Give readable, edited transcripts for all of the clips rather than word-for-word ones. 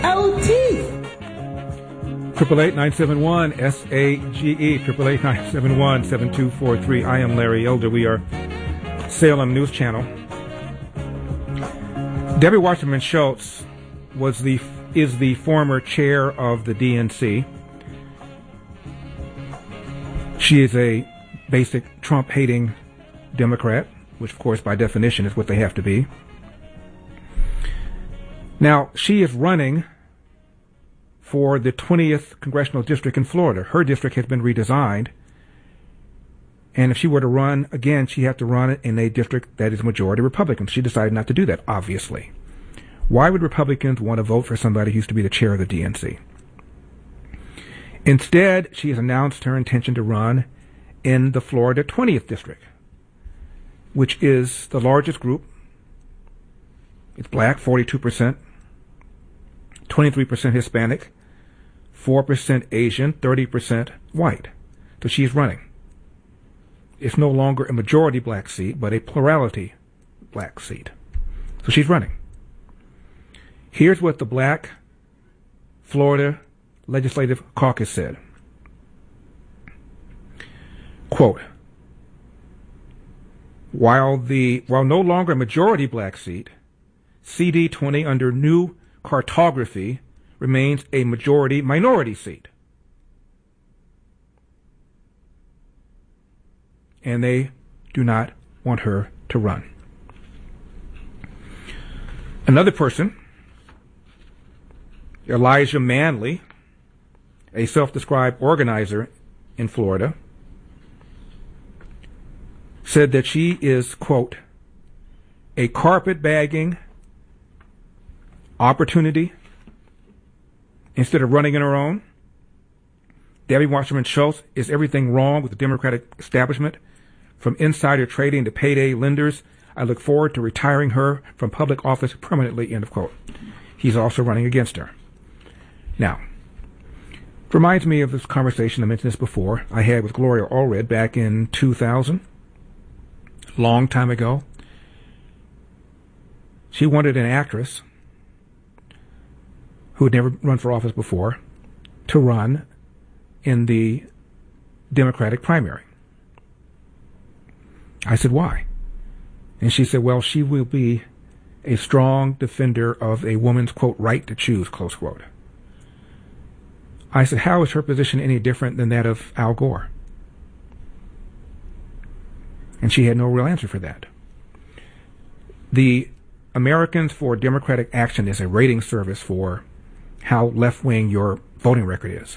888-971-SAGE, 888-971-7243. I am Larry Elder. We are Salem News Channel. Debbie Wasserman Schultz is the former chair of the DNC. She is a basic Trump-hating Democrat, which, of course, by definition is what they have to be. Now, she is running for the 20th Congressional District in Florida. Her district has been redesigned, and if she were to run again, she'd have to run in a district that is majority Republican. She decided not to do that, obviously. Why would Republicans want to vote for somebody who used to be the chair of the DNC? Instead, she has announced her intention to run in the Florida 20th District, which is the largest group. It's black, 42%, 23% Hispanic, 4% Asian, 30% white. So she's running. It's no longer a majority black seat, but a plurality black seat. So she's running. Here's what the Black Florida Legislative Caucus said. Quote, while no longer a majority black seat, CD20 under new cartography remains a majority minority seat. And they do not want her to run. Another person, Elijah Manley, a self-described organizer in Florida, said that she is, quote, a carpetbagging opportunity instead of running in her own. Debbie Wasserman Schultz is everything wrong with the Democratic establishment, from insider trading to payday lenders. I look forward to retiring her from public office permanently, end of quote. He's also running against her. Now, it reminds me of this conversation, I mentioned this before, I had with Gloria Allred back in 2000, long time ago. She wanted an actress who had never run for office before to run in the Democratic primary. I said, why? And she said, well, she will be a strong defender of a woman's, quote, right to choose, close quote. I said, how is her position any different than that of Al Gore? And she had no real answer for that. The Americans for Democratic Action is a rating service for how left-wing your voting record is.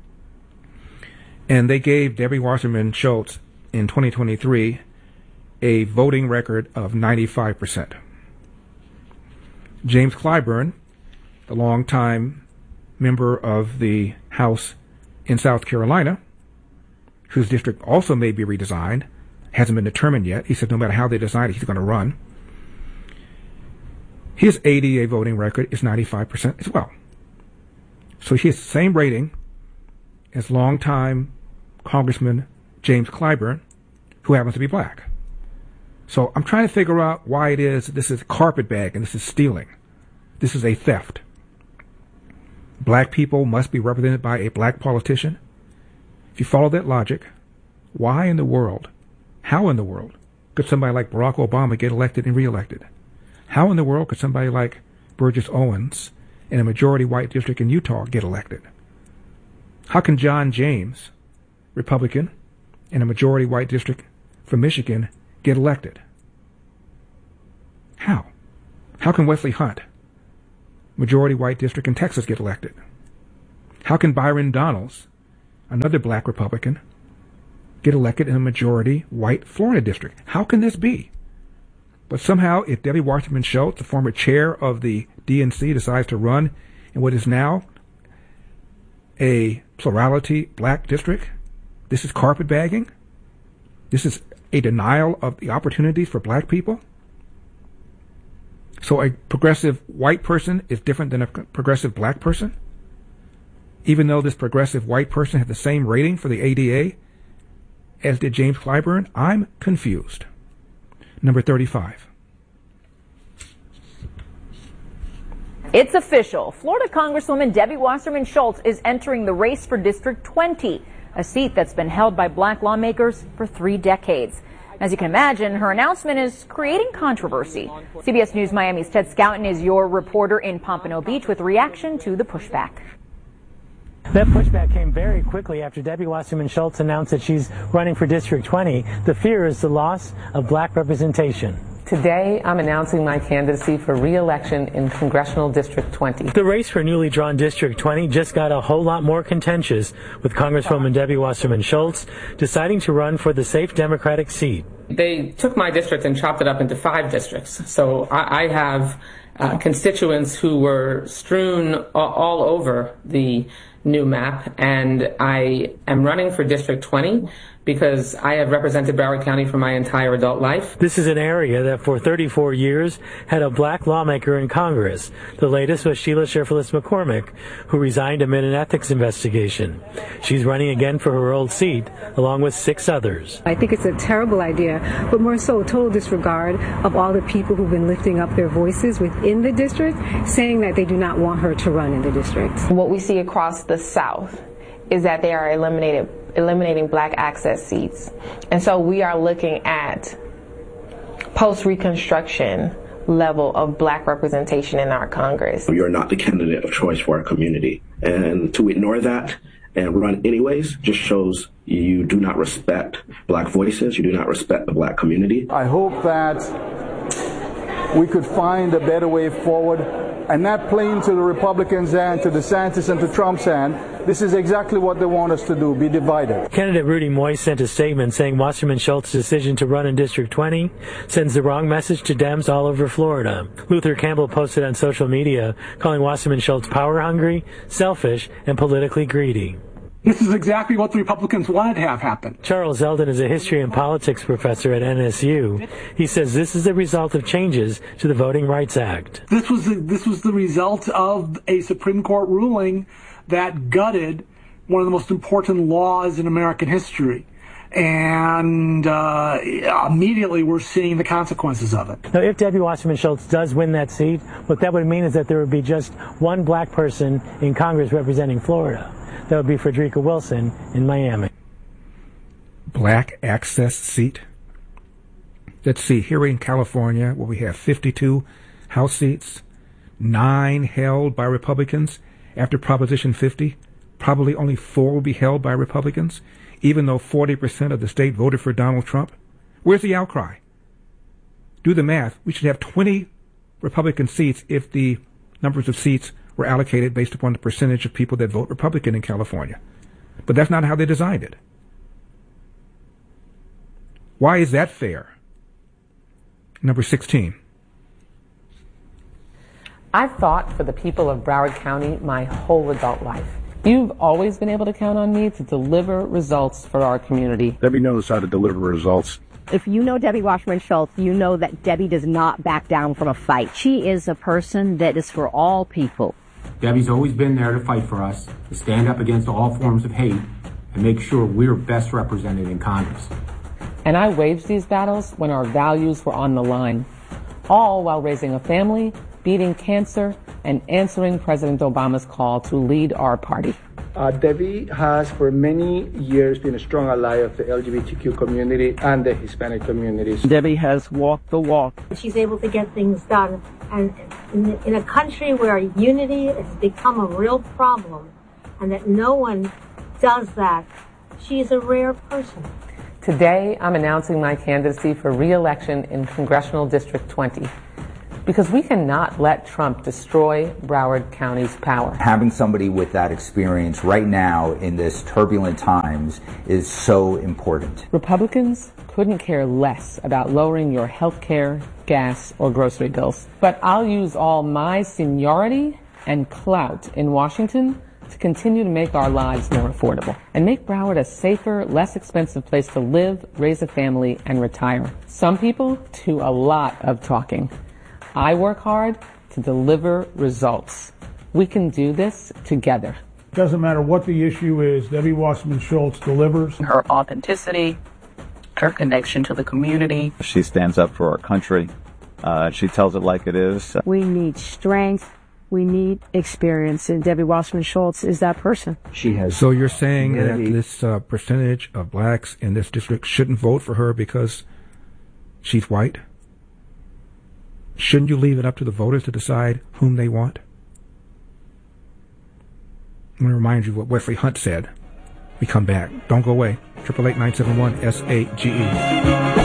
And they gave Debbie Wasserman Schultz in 2023 a voting record of 95%. James Clyburn, the longtime member of the House in South Carolina, whose district also may be redesigned, hasn't been determined yet. He said no matter how they design it, he's going to run. His ADA voting record is 95% as well. So he has the same rating as longtime Congressman James Clyburn, who happens to be black. So I'm trying to figure out why it is this is carpetbagging, this is stealing. This is a theft. Black people must be represented by a black politician. If you follow that logic, why in the world, how in the world could somebody like Barack Obama get elected and reelected? How in the world could somebody like Burgess Owens in a majority white district in Utah get elected? How can John James, Republican, in a majority white district from Michigan, get elected? How? How can Wesley Hunt, majority white district in Texas, get elected? How can Byron Donalds, another black Republican, get elected in a majority white Florida district? How can this be? But somehow, if Debbie Wasserman Schultz, the former chair of the DNC, decides to run in what is now a plurality black district, this is carpetbagging? This is a denial of the opportunities for black people? So a progressive white person is different than a progressive black person? Even though this progressive white person had the same rating for the ADA as did James Clyburn? I'm confused. Number 35. It's official. Florida Congresswoman Debbie Wasserman Schultz is entering the race for District 20, a seat that's been held by black lawmakers for 3 decades. As you can imagine, her announcement is creating controversy. CBS News Miami's Ted Scouten is your reporter in Pompano Beach with reaction to the pushback. That pushback came very quickly after Debbie Wasserman Schultz announced that she's running for District 20. The fear is the loss of black representation. Today, I'm announcing my candidacy for re-election in Congressional District 20. The race for newly drawn District 20 just got a whole lot more contentious, with Congresswoman Debbie Wasserman Schultz deciding to run for the safe Democratic seat. They took my district and chopped it up into 5 districts. So I have constituents who were strewn all over the new map, and I am running for District 20 because I have represented Broward County for my entire adult life. This is an area that for 34 years had a black lawmaker in Congress. The latest was Sheila Sheriff-Phyllis McCormick, who resigned amid an ethics investigation. She's running again for her old seat, along with 6 others. I think it's a terrible idea, but more so a total disregard of all the people who've been lifting up their voices within the district, saying that they do not want her to run in the district. What we see across the South is that they are eliminating black access seats. And so we are looking at post-Reconstruction level of black representation in our Congress. You're not the candidate of choice for our community. And to ignore that and run anyways just shows you do not respect black voices, you do not respect the black community. I hope that we could find a better way forward and not playing to the Republicans' hand, to DeSantis and to Trump's hand. This is exactly what they want us to do, be divided. Candidate Rudy Moyes sent a statement saying Wasserman Schultz's decision to run in District 20 sends the wrong message to Dems all over Florida. Luther Campbell posted on social media calling Wasserman Schultz power-hungry, selfish, and politically greedy. This is exactly what the Republicans wanted to have happen. Charles Eldon is a history and politics professor at NSU. He says this is the result of changes to the Voting Rights Act. This was the result of a Supreme Court ruling that gutted one of the most important laws in American history. And immediately we're seeing the consequences of it. Now, if Debbie Wasserman Schultz does win that seat, what that would mean is that there would be just one black person in Congress representing Florida. That would be Frederica Wilson in Miami. Black access seat. Let's see, here in California, where we have 52 House seats, 9 held by Republicans. After Proposition 50, probably only 4 will be held by Republicans, even though 40% of the state voted for Donald Trump. Where's the outcry? Do the math. We should have 20 Republican seats if the numbers of seats were allocated based upon the percentage of people that vote Republican in California. But that's not how they designed it. Why is that fair? Number 16. I've fought for the people of Broward County my whole adult life. You've always been able to count on me to deliver results for our community. Debbie knows how to deliver results. If you know Debbie Wasserman Schultz, you know that Debbie does not back down from a fight. She is a person that is for all people. Debbie's always been there to fight for us, to stand up against all forms of hate, and make sure we're best represented in Congress. And I waged these battles when our values were on the line, all while raising a family, beating cancer, and answering President Obama's call to lead our party. Debbie has for many years been a strong ally of the LGBTQ community and the Hispanic communities. Debbie has walked the walk. She's able to get things done. And in a country where unity has become a real problem and that no one does that, she's a rare person. Today, I'm announcing my candidacy for re-election in Congressional District 20. Because we cannot let Trump destroy Broward County's power. Having somebody with that experience right now in this turbulent times is so important. Republicans couldn't care less about lowering your health care, gas, or grocery bills. But I'll use all my seniority and clout in Washington to continue to make our lives more affordable and make Broward a safer, less expensive place to live, raise a family, and retire. Some people do a lot of talking. I work hard to deliver results. We can do this together. Doesn't matter what the issue is, Debbie Wasserman Schultz delivers. Her authenticity, her connection to the community. She stands up for our country. She tells it like it is. We need strength We need experience, and Debbie Wasserman Schultz is that person. She has. So you're saying that this percentage of blacks in this district shouldn't vote for her because she's white? Shouldn't you leave it up to the voters to decide whom they want? I'm going to remind you what Wesley Hunt said. We come back. Don't go away. 888-971-SAGE.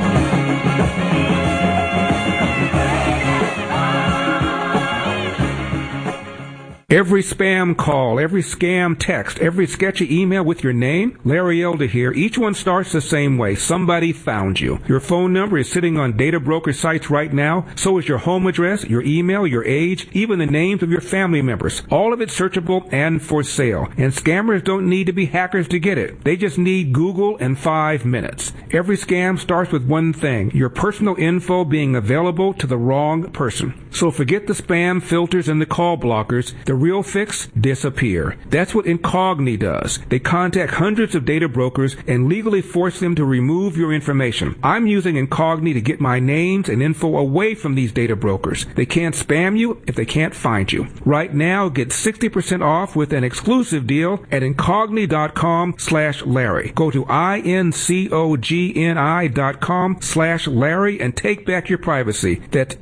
Every spam call, every scam text, every sketchy email with your name, Larry Elder here, each one starts the same way. Somebody found you. Your phone number is sitting on data broker sites right now. So is your home address, your email, your age, even the names of your family members. All of it searchable and for sale. And scammers don't need to be hackers to get it. They just need Google and 5 minutes. Every scam starts with one thing, your personal info being available to the wrong person. So forget the spam filters and the call blockers. The real fix, disappear. That's what Incogni does. They contact hundreds of data brokers and legally force them to remove your information. I'm using Incogni to get my names and info away from these data brokers. They can't spam you if they can't find you. Right now, get 60% off with an exclusive deal at Incogni.com/Larry. Go to INCOGNI.com/Larry and take back your privacy. That's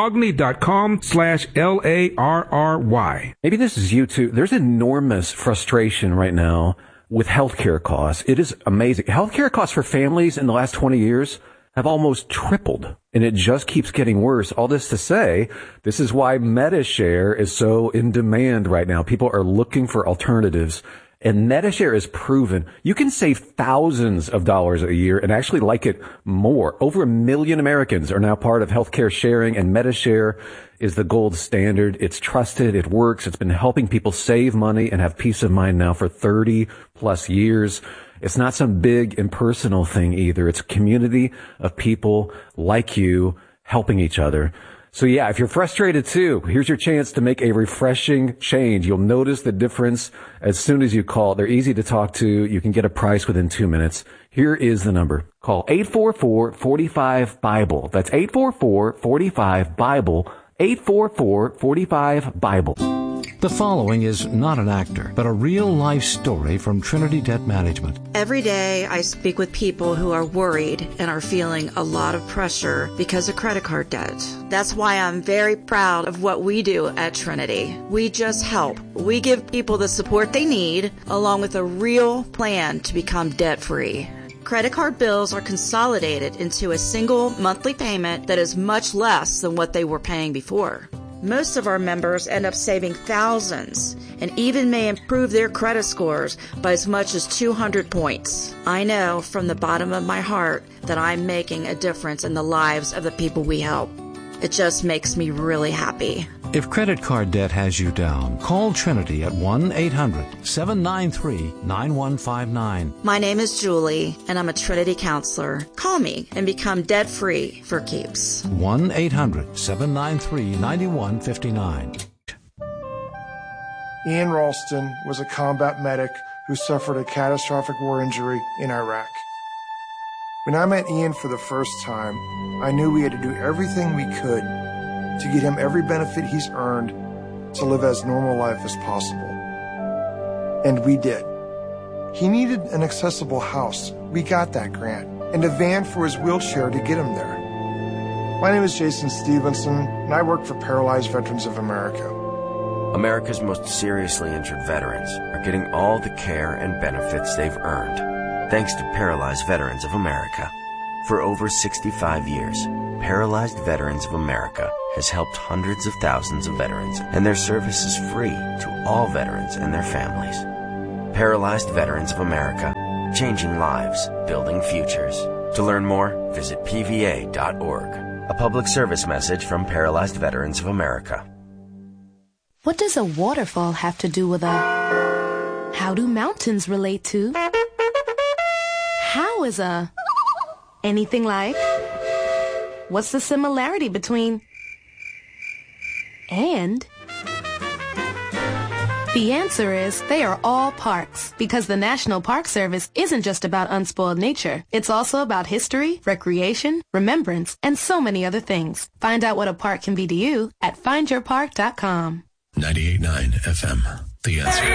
Incogni.com/LARRY. Maybe this is you too. There's enormous frustration right now with healthcare costs. It is amazing. Healthcare costs for families in the last 20 years have almost tripled, and it just keeps getting worse. All this to say, this is why MediShare is so in demand right now. People are looking for alternatives. And MediShare is proven you can save thousands of dollars a year and actually like it more. Over 1 million Americans are now part of healthcare sharing, and MediShare is the gold standard. It's trusted. It works. It's been helping people save money and have peace of mind now for 30 plus years. It's not some big impersonal thing either. It's a community of people like you helping each other. So yeah, if you're frustrated too, here's your chance to make a refreshing change. You'll notice the difference as soon as you call. They're easy to talk to. You can get a price within 2 minutes. Here is the number. Call 844-45-BIBLE. That's 844-45-BIBLE. 844-45-BIBLE. The following is not an actor, but a real-life story from Trinity Debt Management. Every day I speak with people who are worried and are feeling a lot of pressure because of credit card debt. That's why I'm very proud of what we do at Trinity. We just help. We give people the support they need, along with a real plan to become debt-free. Credit card bills are consolidated into a single monthly payment that is much less than what they were paying before. Most of our members end up saving thousands and even may improve their credit scores by as much as 200 points. I know from the bottom of my heart that I'm making a difference in the lives of the people we help. It just makes me really happy. If credit card debt has you down, call Trinity at 1-800-793-9159. My name is Julie, and I'm a Trinity counselor. Call me and become debt-free for keeps. 1-800-793-9159. Ian Ralston was a combat medic who suffered a catastrophic war injury in Iraq. When I met Ian for the first time, I knew we had to do everything we could to get him every benefit he's earned to live as normal life as possible. And we did. He needed an accessible house. We got that grant. And a van for his wheelchair to get him there. My name is Jason Stevenson, and I work for Paralyzed Veterans of America. America's most seriously injured veterans are getting all the care and benefits they've earned, thanks to Paralyzed Veterans of America. For over 65 years, Paralyzed Veterans of America has helped hundreds of thousands of veterans, and their service is free to all veterans and their families. Paralyzed Veterans of America, changing lives, building futures. To learn more, visit pva.org. A public service message from Paralyzed Veterans of America. What does a waterfall have to do with a... How do mountains relate to... How is a... Anything like... What's the similarity between... And... The answer is they are all parks, because the National Park Service isn't just about unspoiled nature. It's also about history, recreation, remembrance, and so many other things. Find out what a park can be to you at findyourpark.com. 98.9 FM. The Answer.